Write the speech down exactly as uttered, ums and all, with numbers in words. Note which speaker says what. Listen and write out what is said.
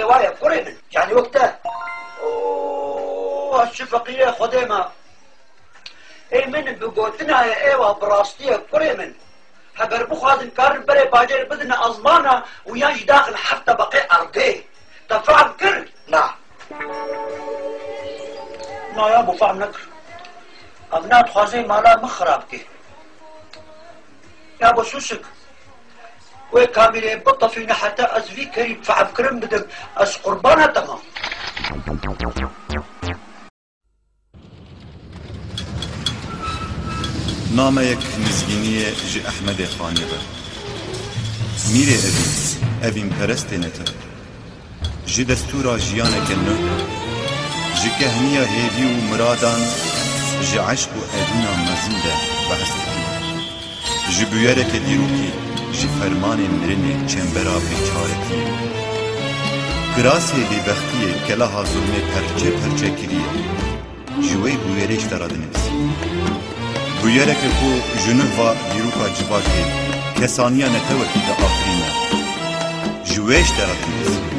Speaker 1: وایە کوڕێ من جانی وەکتە ئۆ چ فەقیرە خودێمە ئەی من بگۆتنایە ئێوە بڕاستیە کوڕێ من هەگەر بخوازن کارن بەرێ باجێر بدنە ئەزمانە و یانجی داخل حەفتە بەقێ ئەڕدێ تەفاهم کرد نا نایا بۆ فام نەکرد ئەم ناتخوازەی مالا من خراب بکێ یا بۆ سوسک وی کامیرێ بطەفینە حتا ئەس وی کەری فعبکردن بدەم ئەس قوربانەتەمە
Speaker 2: نامەیەک نزگینیە ji ئەحمەدێ خانێ بە میرێ ئەڤین ئەڤین پەرستێنێتە ji destûra jiyaneke nû ji kehniya hêvî û miradan ji eşq û evîna mezin de behs dikir ji bûyereke dîrokî ji fermanên mirinê çembera bêçaretiyê kirasê bêbextiyê keleha zulmê perçe perçe kiriye ji wê bûyerê ji te re dinivîsî bûyereke ku ji nûva dîroka civakê kesaniya netewekî de afirîne ji wê ji te re dinivîsî